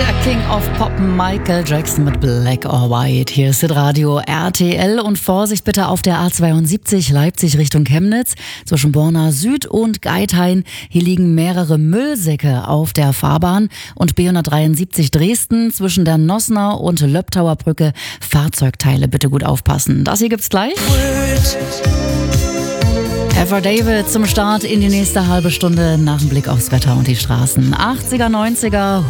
King of Pop Michael Jackson mit Black or White. Hier ist Radio RTL und Vorsicht bitte auf der A72 Leipzig Richtung Chemnitz zwischen Borna Süd und Geithain. Hier liegen mehrere Müllsäcke auf der Fahrbahn und B173 Dresden zwischen der Nossner und Löbtauer Brücke. Fahrzeugteile bitte gut aufpassen. Das hier gibt's gleich. Ever David zum Start in die nächste halbe Stunde nach dem Blick aufs Wetter und die Straßen. 80er, 90er,